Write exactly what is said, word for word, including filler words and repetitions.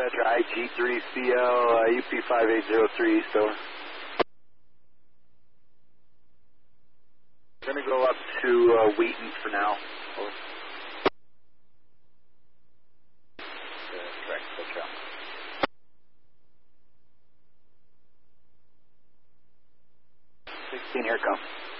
Dispatcher I G three C L, uh, U P five eight zero three, East over. Going to go up to uh, Wheaton for now. Over. Uh, correct, hotel. sixteen, here come.